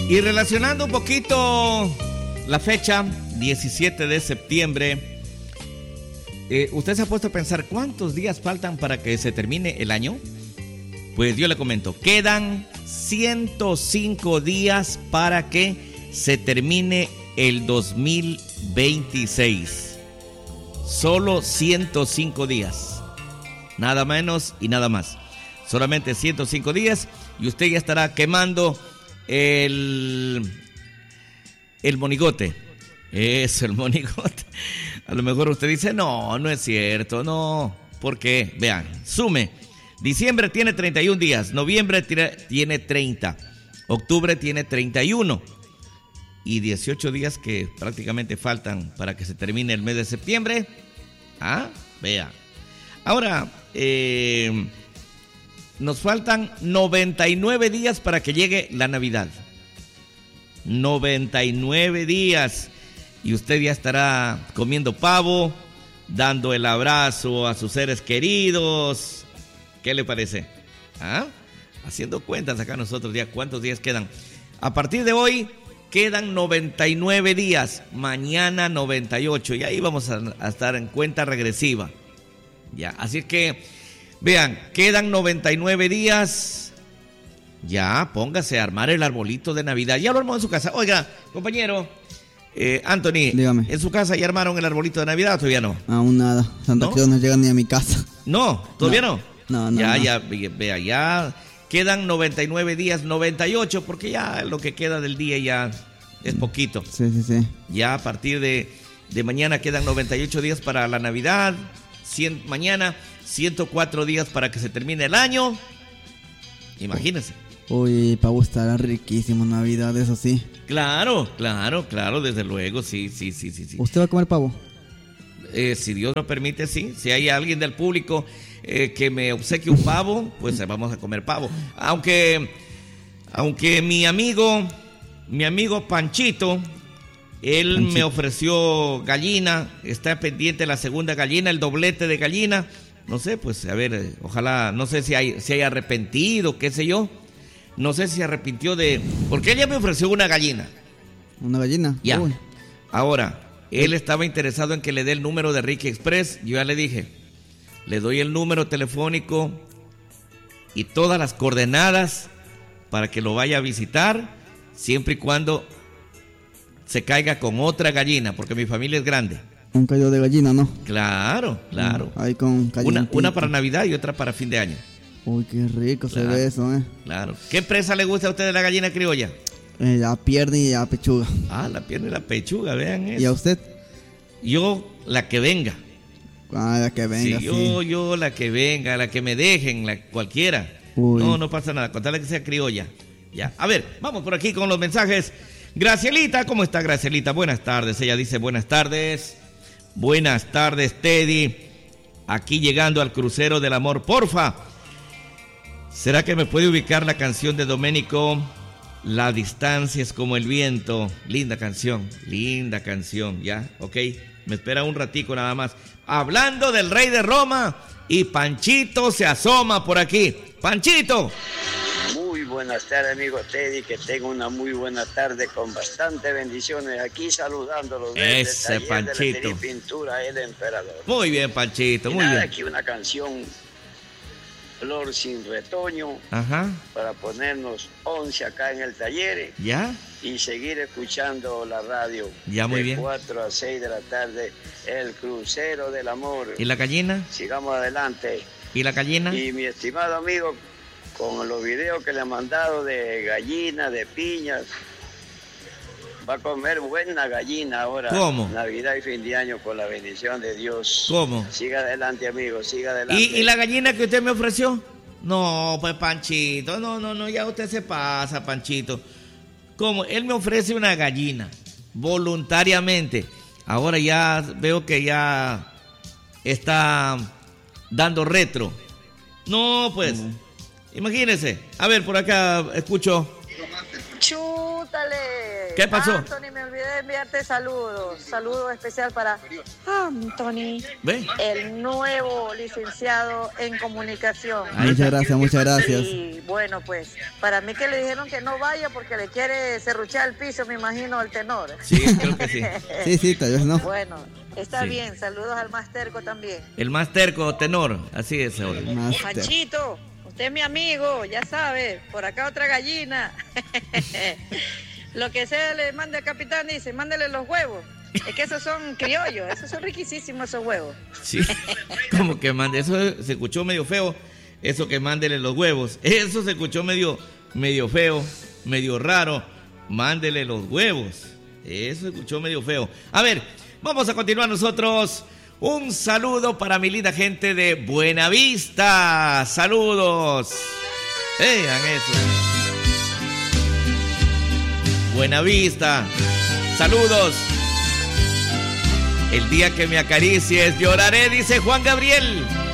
Y relacionando un poquito la fecha, 17 de septiembre, ¿usted se ha puesto a pensar cuántos días faltan para que se termine el año? Pues yo le comento, quedan 105 días para que se termine el 2026. Solo 105 días. Nada menos y nada más. Solamente 105 días y usted ya estará quemando el monigote. Eso, el monigote. A lo mejor usted dice, no es cierto, no. ¿Por qué? Vean, sume. Diciembre tiene 31 días, noviembre tiene 30, octubre tiene 31 y 18 días que prácticamente faltan para que se termine el mes de septiembre. Vea. Ahora, nos faltan 99 días para que llegue la Navidad. 99 días. Y usted ya estará comiendo pavo, dando el abrazo a sus seres queridos. ¿Qué le parece? Haciendo cuentas acá nosotros ya cuántos días quedan. A partir de hoy quedan 99 días. Mañana 98. Y ahí vamos a estar en cuenta regresiva. Ya, así que, vean, quedan 99 días. Ya, póngase a armar el arbolito de Navidad. Ya lo armó en su casa. Oiga, compañero, Anthony, dígame. ¿En su casa ya armaron el arbolito de Navidad o todavía no? Aún nada. Santa Claus no llega ni a mi casa. No, ¿todavía no? No. Ya, vea, ya quedan 99 días, 98, porque ya lo que queda del día ya es poquito. Sí. Ya a partir de mañana quedan 98 días para la Navidad. Mañana 104 días para que se termine el año. Imagínense. Uy, pavo, estará riquísimo Navidad, eso sí. Claro, desde luego, sí. ¿Usted va a comer pavo? Si Dios lo permite, sí. Si hay alguien del público que me obsequie un pavo, pues vamos a comer pavo. Aunque mi amigo Panchito, él me ofreció gallina, está pendiente la segunda gallina, el doblete de gallina. No sé, pues a ver, ojalá, no sé si hay arrepentido, qué sé yo. No sé si se arrepintió porque ella me ofreció una gallina. ¿Una gallina? Ya. Uy. Ahora, él estaba interesado en que le dé el número de Ricky Express. Yo ya le dije, le doy el número telefónico y todas las coordenadas para que lo vaya a visitar, siempre y cuando se caiga con otra gallina, porque mi familia es grande. Un caldo de gallina, ¿no? Claro. Ahí con Una para Navidad y otra para fin de año. Uy, qué rico Claro, se ve eso, Claro. ¿Qué presa le gusta a usted de la gallina criolla? La pierna y la pechuga. La pierna y la pechuga, vean eso. ¿Y a usted? Yo, la que venga. La que venga, sí. Yo, la que venga, la que me dejen, cualquiera. Uy. No pasa nada, contarle que sea criolla. Ya. A ver, vamos por aquí con los mensajes. Gracielita, ¿cómo está Gracielita? Buenas tardes. Ella dice buenas tardes. Buenas tardes, Teddy. Aquí llegando al crucero del amor, porfa. ¿Será que me puede ubicar la canción de Doménico? La distancia es como el viento. Linda canción, ya, ok. Me espera un ratico nada más. Hablando del rey de Roma y Panchito se asoma por aquí. ¡Panchito! Muy buenas tardes, amigo Teddy, que tenga una muy buena tarde con bastantes bendiciones. Aquí saludándolos desde el taller Panchito. de la pintura El Emperador. Muy bien, Panchito, muy bien. Aquí una canción, Flor sin retoño, para ponernos 11 acá en el taller. ¿Ya? Y seguir escuchando la radio. Ya, muy bien. De 4 a 6 de la tarde, el crucero del amor. ¿Y la gallina? Sigamos adelante. ¿Y la gallina? Y mi estimado amigo, con los videos que le han mandado de gallina, de piñas, va a comer buena gallina ahora. ¿Cómo? Navidad y fin de año con la bendición de Dios. ¿Cómo? Siga adelante, amigo, siga adelante. ¿Y la gallina que usted me ofreció? No, pues Panchito, no, ya usted se pasa, Panchito. ¿Cómo? Él me ofrece una gallina, voluntariamente. Ahora ya veo que ya está dando retro. No, pues, imagínese. A ver, por acá escucho. Chu Chútale. ¿Qué pasó? Anthony, me olvidé de enviarte saludos. Saludo especial para Anthony, ¿Ve? el nuevo licenciado en comunicación. Muchas gracias, muchas gracias. Y bueno, pues, para mí que le dijeron que no vaya porque le quiere serruchar el piso, me imagino, al tenor. Sí, creo que sí. Sí, tal vez no. Bueno, está Sí. bien. Saludos al más terco también. El más terco, tenor. Así es ahora. Panchito, usted es mi amigo, ya sabe. Por acá otra gallina. Lo que sea le mande al capitán, dice, mándele los huevos. Es que esos son criollos, esos son riquísimos esos huevos. Sí, como que mande, eso se escuchó medio feo, eso que mándele los huevos, eso se escuchó medio feo, medio raro, mándele los huevos, eso se escuchó medio feo. A ver, vamos a continuar nosotros. Un saludo para mi linda gente de Buenavista, saludos. Vean eso. Buenavista, saludos. El día que me acaricies lloraré, dice Juan Gabriel.